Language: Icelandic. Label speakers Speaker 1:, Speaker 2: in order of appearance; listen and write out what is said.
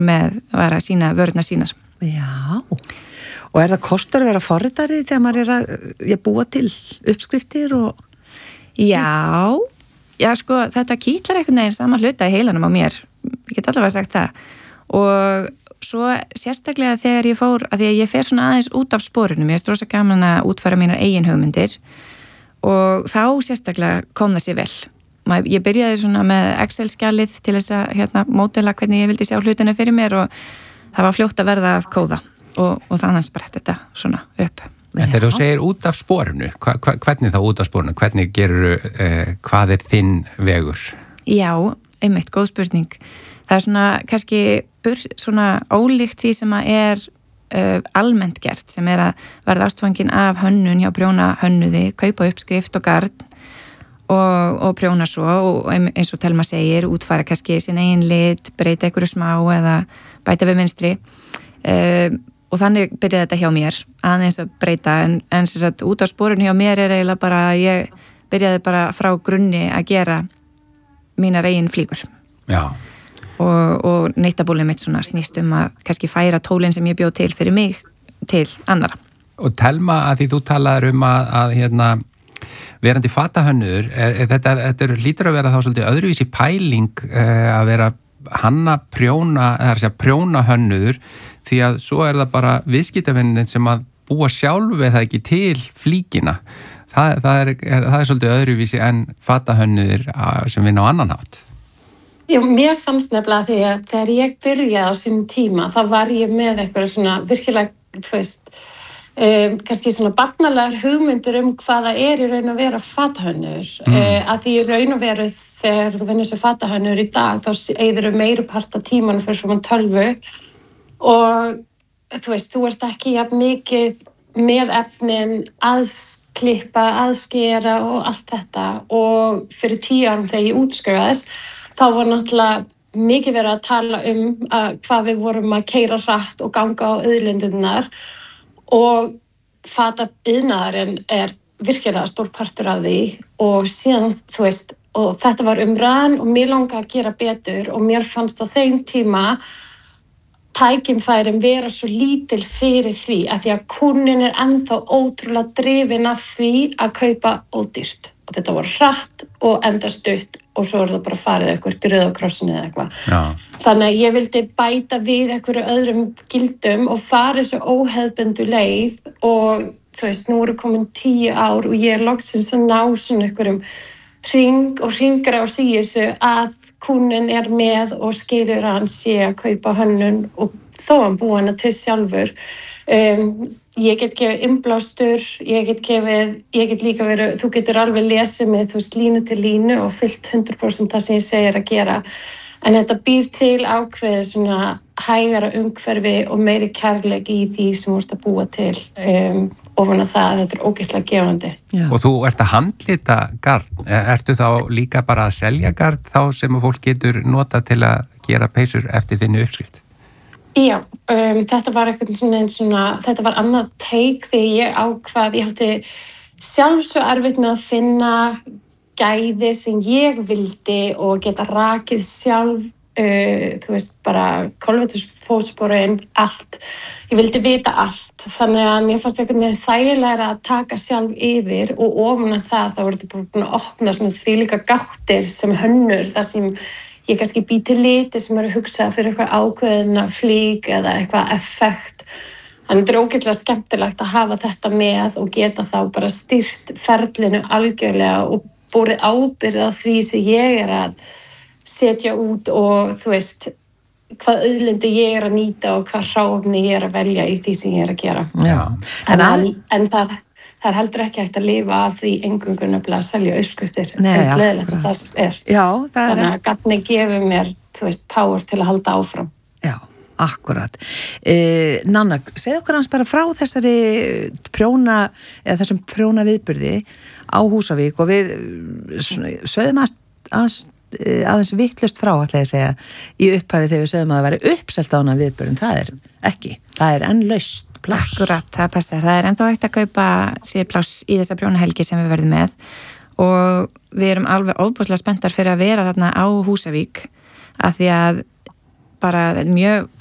Speaker 1: með að vera að sína vörurnar sínar.
Speaker 2: Já, og það kostur að vera forritari þegar maður að búa til uppskriftir og...
Speaker 1: Já, sko, þetta kýtlar einhvern veginn sama hluta í heilanum á mér. Ég get allavega sagt það. Og svo sérstaklega þegar ég fór, að því að ég fer svona aðeins út af sporunum, ég er rosa gaman að útfæra mínar eigin hugmyndir og þá sérstaklega kom það sér vel. Ég byrjaði svona með Excel-skjalið til þess að módela hvernig ég vildi sjá hlutina fyrir mér og það var fljótt að verða að kóða og þannig sprett þetta svona upp.
Speaker 3: En þegar þú segir út af sporunu, hvernig þá út af sporunu? Hvernig hvað þinn vegur?
Speaker 1: Já, einmitt, góð spurning. Það er svona kannski svona ólíkt því sem að almennt gert, sem að verða ástfangin af hönnun hjá prjóna hönnuði, kaupa uppskrift og garn og prjóna svo og eins og Telma segir, útfæra kannski sin eigin lit, breyta einhverju smá eða bæta við mynstri og þannig byrjaði þetta hjá mér aðeins að breyta en sem sagt út á sporun hjá mér eiginlega bara ég byrjaði bara frá grunni að gera mínar eigin flíkur.
Speaker 3: Já.
Speaker 1: Og neytabúlið mitt svona snýst að kannski færa tólin sem ég bjóð til fyrir mig til annara.
Speaker 3: Og Telma, að því þú talaður að verandi fatahönnur, þetta lítur að vera þá svolítið öðruvísi pæling að vera hanna prjóna, eða að segja prjóna hönnuður, því að svo það bara viðskiptavinnin sem að búa sjálf eða ekki til flíkina. Það er svolítið öðruvísi en fatahönnuður sem vinna á annan hátt.
Speaker 4: Já, mér fannst nefnilega því að þegar ég byrjaði á sínum tíma, þá var ég með eitthvað svona virkilega, þú veist, kannski svona barnalegar hugmyndir hvað það í raun að vera fatahönnur. Að því í raun að vera þegar þú vinnur sem fatahönnur í dag, þá eyðirðu meiri part af tímanum fyrir svona tölvu og þú veist, þú ert ekki jafn mikið með efnin klippa, aðskera og allt þetta og fyrir 10 árum þegar ég útskrifaðist þá var náttúrulega mikið verið að tala hvað við vorum að keyra hratt og ganga á auðlindirnar og fataiðnaðurinn virkilega stór partur af því og síðan, þú veist, og þetta var umræðan og mér langaði að gera betur og mér fannst á þeim tíma tækifærin vera svo lítil fyrir því að því að kúnninn ennþá ótrúlega drifinn af því að kaupa ódýrt og þetta var hratt og enda stutt og svo það bara farið eitthvað Rauða krossinum eða eitthvað.
Speaker 3: Já.
Speaker 4: Þannig að ég vildi bæta við einhverju öðrum gildum og fara þessu óhefðbundu leið og þú veist, nú eru komin 10 ár og ég loksins að ná svona einhverjum hring og hringra á síðustu að kúnninn með og skilur að hann sé að kaupa hönnun og þó hann búa hana til sjálfur. Ég get gefið innblástur, ég get líka verið, þú getur alveg lesið með, þú veist, línu til línu og fyllt 100% það sem ég segir að gera. En þetta býr til ákveðið svona hægara umhverfi og meiri kærleik í því sem þú ert að búa til ofan að það, þetta ógeðslega gefandi.
Speaker 3: Já. Og þú ert að handlita garn, ertu þá líka bara að selja garn þá sem fólk getur nota til að gera peysur eftir þinni uppskrift?
Speaker 4: Já, þetta var þetta var annað take þegar ég ákvað, ég átti sjálf svo erfitt með að finna gæði sem ég vildi og geta rakið sjálf, þú veist, bara kolvetnisfótsporin, allt. Ég vildi vita allt, þannig að mér fannst einhvern veginn þægilega að taka sjálf yfir og ofan að það, þá voru þetta bara búin að opna svona þvílíka gáttir sem hönnur, það sem ég kannski bý til liti sem eru hugsað fyrir eitthvað ákveðina flík eða eitthvað effekt. Þannig þetta ógeðslega skemmtilegt að hafa þetta með og geta þá bara stýrt ferlinu algjörlega og borið ábyrgð á því sem ég að setja út og þú veist, hvað auðlindi ég að nýta og hvað hráefni ég að velja í því sem ég að gera.
Speaker 2: Já.
Speaker 4: En það heldur ekki hægt að lifa af því eingöngu nefnilega að selja uppskriftir. Eins leiðilegt að það
Speaker 2: Já,
Speaker 4: þannig að garni gefur mér, þú veist, power til að halda áfram.
Speaker 2: Já, akkurat. Nanna, segðu okkur hans bara frá þessari þessum prjóna viðburði á Húsavík og við sögðum aðeins vittlust frá, ætla ég að segja, í upphafi þegar við sögðum að það væri uppselt á hana viðburðum. Það er enn laust pláss.
Speaker 1: Akkurat, það passar. Það er ennþá hægt að kaupa sér pláss í þessa prjónahelgi sem við verðum með og við erum alveg óbúslega spenntar fyrir að vera þarna á Húsavík af því að bara mjög